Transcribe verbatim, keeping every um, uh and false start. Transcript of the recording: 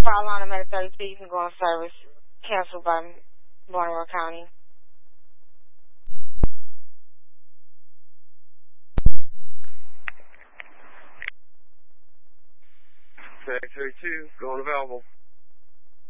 File line, I'm at thirty-two. You can go on service. Canceled by Baltimore County. thirty-two, going available.